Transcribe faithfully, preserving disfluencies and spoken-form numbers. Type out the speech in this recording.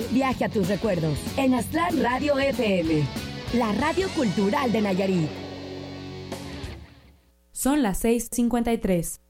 viaje a tus recuerdos en Aztlán Radio F M, la radio cultural de Nayarit. Son las seis cincuenta y tres.